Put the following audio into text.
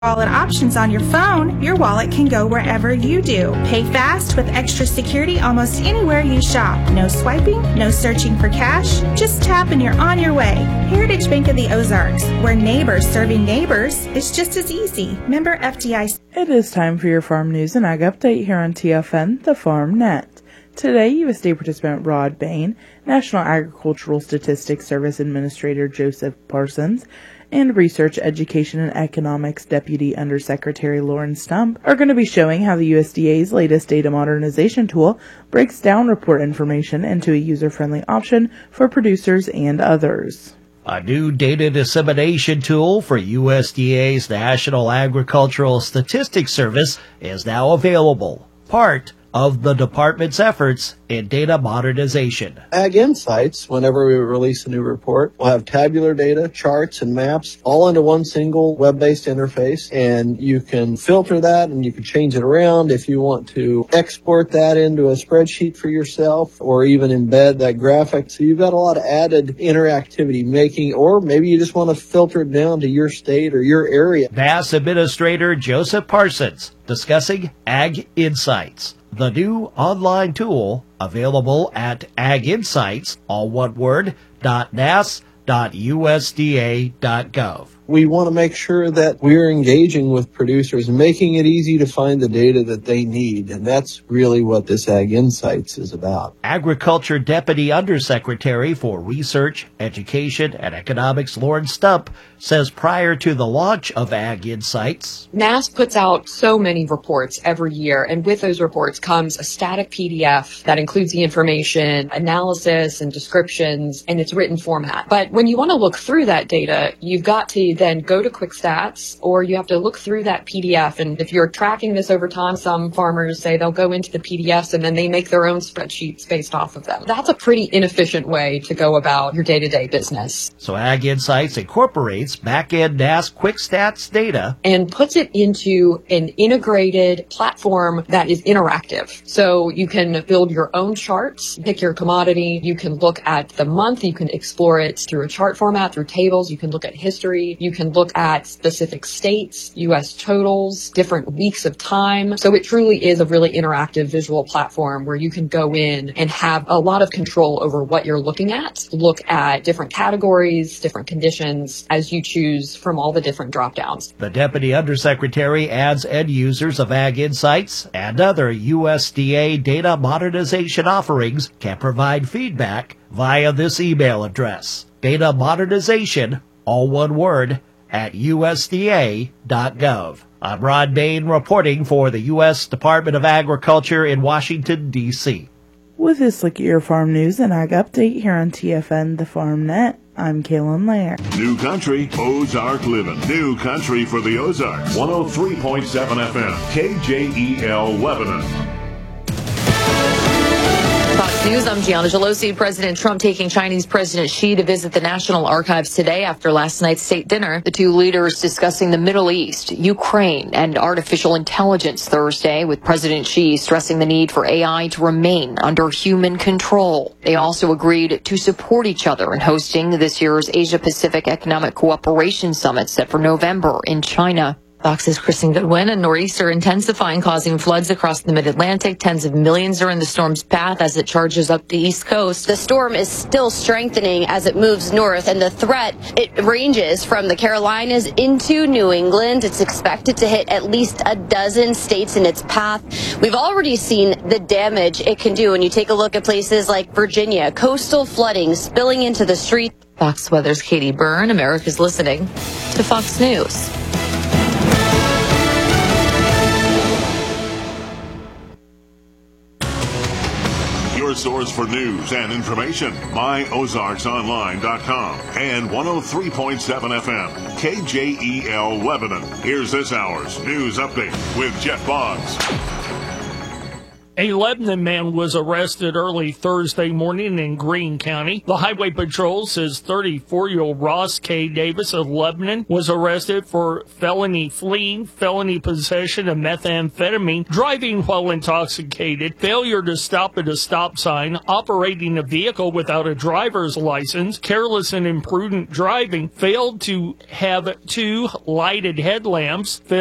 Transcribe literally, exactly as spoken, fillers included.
Wallet options on your phone, your wallet can go wherever you do. Pay fast with extra security almost anywhere you shop. No swiping, no searching for cash. Just tap and you're on your way. Heritage Bank of the Ozarks, where neighbors serving neighbors is just as easy. Member F D I C. It is time for your farm news and ag update here on T F N, the Farm Net. Today, U S D A participant Rod Bain, National Agricultural Statistics Service Administrator Joseph Parsons, and Research, Education, and Economics Deputy Undersecretary Lauren Stump are going to be showing how the U S D A's latest data modernization tool breaks down report information into a user-friendly option for producers and others. A new data dissemination tool for U S D A's National Agricultural Statistics Service is now available, part of the department's efforts in data modernization. Ag Insights, whenever we release a new report, will have tabular data, charts, and maps all into one single web-based interface, and you can filter that and you can change it around if you want to export that into a spreadsheet for yourself or even embed that graphic. So you've got a lot of added interactivity making, or maybe you just want to filter it down to your state or your area. N A S Administrator Joseph Parsons discussing Ag Insights, the new online tool available at Ag Insights, all one word, dot N A S dot U S D A dot gov. We want to make sure that we're engaging with producers and making it easy to find the data that they need, and that's really what this Ag Insights is about. Agriculture Deputy Undersecretary for Research, Education, and Economics Lauren Stump says prior to the launch of Ag Insights, N A S puts out so many reports every year, and with those reports comes a static P D F that includes the information, analysis, and descriptions in its written format. But when you want to look through that data, you've got to then go to Quick Stats, or you have to look through that P D F. And if you're tracking this over time, some farmers say they'll go into the P D Fs and then they make their own spreadsheets based off of them. That's a pretty inefficient way to go about your day-to-day business. So Ag Insights incorporates back-end N A S Quick Stats data and puts it into an integrated platform that is interactive. So you can build your own charts, pick your commodity, you can look at the month, you can explore it through a chart format, through tables, you can look at history, you can look at specific states, U S totals, different weeks of time. So it truly is a really interactive visual platform where you can go in and have a lot of control over what you're looking at, look at different categories, different conditions as you choose from all the different drop downs. The Deputy Undersecretary adds end users of Ag Insights and other U S D A data modernization offerings can provide feedback via this email address, data modernization, all one word, at U S D A dot gov. I'm Rod Bain reporting for the U S Department of Agriculture in Washington, D C With this look at your farm news and ag update here on T F N, the Farm Net, I'm Kaylin Lair. New country, Ozark living. New country for the Ozarks. one oh three point seven F M, K J E L Lebanon. Fox News, I'm Gianna Gelosi. President Trump taking Chinese President Xi to visit the National Archives today after last night's state dinner. The two leaders discussing the Middle East, Ukraine, and artificial intelligence Thursday, with President Xi stressing the need for A I to remain under human control. They also agreed to support each other in hosting this year's Asia-Pacific Economic Cooperation Summit set for November in China. Fox's Kristen Goodwin. A nor'easter intensifying, causing floods across the mid-Atlantic. Tens of millions are in the storm's path as it charges up the East Coast. The storm is still strengthening as it moves north, and the threat, it ranges from the Carolinas into New England. It's expected to hit at least a dozen states in its path. We've already seen the damage it can do when you take a look at places like Virginia. Coastal flooding spilling into the street. Fox Weather's Katie Byrne. America's listening to Fox News. Your source for news and information, my ozarks online dot com and one oh three point seven F M, K J E L Lebanon. Here's this hour's news update with Jeff Boggs. A Lebanon man was arrested early Thursday morning in Greene County. The Highway Patrol says thirty-four-year-old Ross K. Davis of Lebanon was arrested for felony fleeing, felony possession of methamphetamine, driving while intoxicated, failure to stop at a stop sign, operating a vehicle without a driver's license, careless and imprudent driving, failed to have two lighted headlamps,